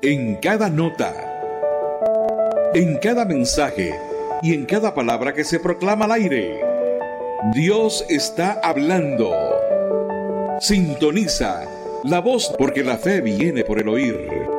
en cada nota, en cada mensaje y en cada palabra que se proclama al aire. Dios está hablando. Sintoniza la voz, porque la fe viene por el oír.